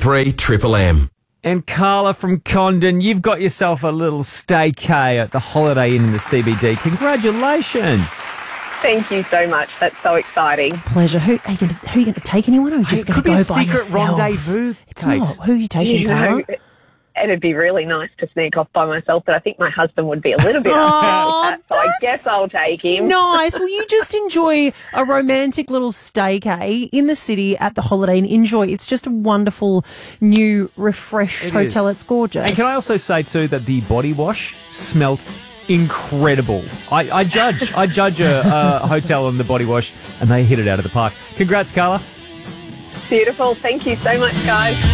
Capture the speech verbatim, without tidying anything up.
three Triple M. And Carla from Condon, you've got yourself a little staycay at the Holiday Inn in the C B D. Congratulations. Thank you so much. That's so exciting. Pleasure. Who are you going to, who are you going to take anyone, or are you just It going could to be go a by secret yourself? rendezvous. It's Kate. not. Who are you taking, You Carla? know, it'd be really nice to sneak off by myself, but I think my husband would be a little bit upset with that, so I guess I'll take him. Nice. Well, you just enjoy a romantic little staycay in the city at the Holiday Inn. Enjoy. It's just a wonderful, new, refreshed It hotel. is. It's gorgeous. And can I also say, too, that the body wash smelt incredible. I, I judge. I judge a, a hotel on the body wash, and they hit it out of the park. Congrats, Carla. Beautiful. Thank you so much, guys.